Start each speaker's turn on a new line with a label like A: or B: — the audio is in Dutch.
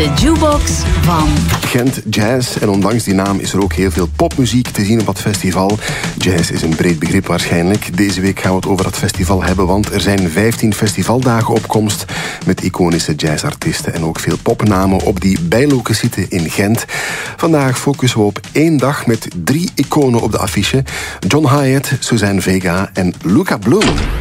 A: De jukebox van
B: Gent Jazz. En ondanks die naam is er ook heel veel popmuziek te zien op dat festival. Jazz is een breed begrip waarschijnlijk. Deze week gaan we het over dat festival hebben, want er zijn 15 festivaldagen op komst met iconische jazzartiesten en ook veel popnamen op die bijloken zitten in Gent. Vandaag focussen we op 1 dag met 3 iconen op de affiche. John Hiatt, Suzanne Vega en Luca Bloom.